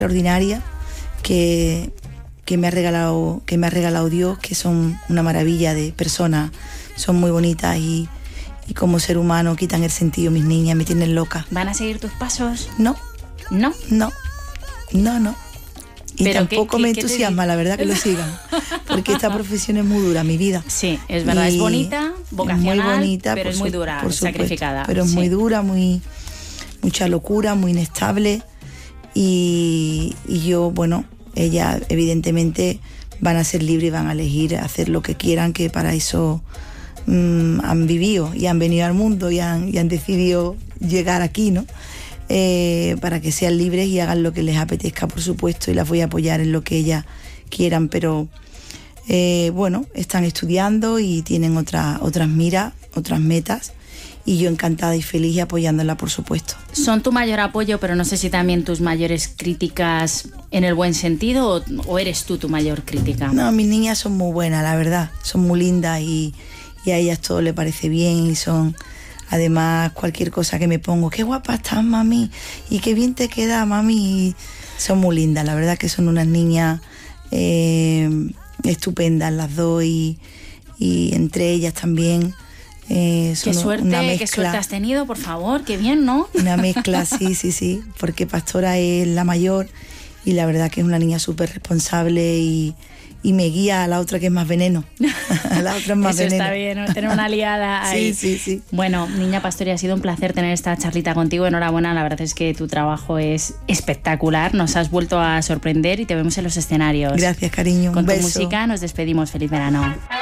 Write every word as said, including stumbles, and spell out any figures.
extraordinaria que, que, me ha regalado, que me ha regalado Dios, que son una maravilla de personas, son muy bonitas y, y como ser humano quitan el sentido mis niñas, me tienen loca. ¿Van a seguir tus pasos? No. ¿No? No, no, no. Y Pero tampoco ¿qué, me qué, entusiasma, qué la verdad, que lo sigan. Porque esta profesión es muy dura, mi vida. Sí, es verdad, y es bonita, vocacional, muy bonita, pero es muy dura, por supuesto, sacrificada. Pero es sí. muy dura, muy mucha locura, muy inestable. Y, y yo, bueno, ellas evidentemente van a ser libres y van a elegir hacer lo que quieran, que para eso mmm, han vivido y han venido al mundo y han, y han decidido llegar aquí, ¿no? Eh, para que sean libres y hagan lo que les apetezca, por supuesto, y las voy a apoyar en lo que ellas quieran, pero eh, bueno, están estudiando y tienen otra, otras miras, otras metas, y yo encantada y feliz y apoyándola, por supuesto. ¿Son tu mayor apoyo, pero no sé si también tus mayores críticas en el buen sentido, o, o eres tú tu mayor crítica? No, mis niñas son muy buenas, la verdad, son muy lindas y, y a ellas todo les parece bien y son... Además, cualquier cosa que me pongo, qué guapa estás, mami, y qué bien te queda, mami. Y son muy lindas, la verdad que son unas niñas eh, estupendas las dos y, y entre ellas también. Eh, son qué suerte, una mezcla, qué suerte has tenido, por favor, qué bien, ¿no? Una mezcla, sí, sí, sí, porque Pastora es la mayor y la verdad que es una niña súper responsable y... y me guía a la otra que es más veneno. La otra es más Eso veneno. Está bien, ¿no? Tener una aliada ahí. Sí, sí, sí. Bueno, Niña Pastori, ha sido un placer tener esta charlita contigo. Enhorabuena, la verdad es que tu trabajo es espectacular. Nos has vuelto a sorprender y te vemos en los escenarios. Gracias, cariño. Con un tu beso. música nos despedimos. Feliz verano.